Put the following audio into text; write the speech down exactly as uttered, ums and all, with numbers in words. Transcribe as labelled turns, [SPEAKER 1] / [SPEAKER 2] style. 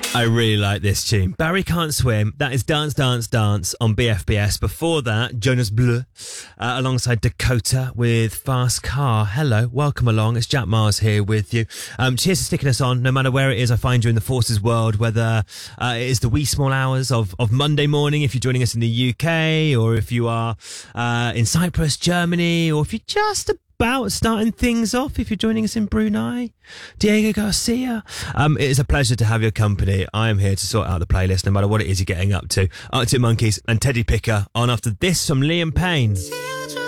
[SPEAKER 1] I really like this tune. Barry Can't Swim. That is Dance, Dance, Dance on B F B S. Before that, Jonas Bleu, uh, alongside Dakota with Fast Car. Hello, welcome along. It's Jack Mars here with you. Um, cheers for sticking us on, no matter where it is I find you in the Forces world, whether uh, it is the wee small hours of, of Monday morning, if you're joining us in the U K, or if you are uh, in Cyprus, Germany, or if you're just a about starting things off, if you're joining us in Brunei. Diego Garcia. Um, it is a pleasure to have your company. I am here to sort out the playlist, no matter what it is you're getting up to. Arctic Monkeys and Teddy Picker on after this from Liam Payne.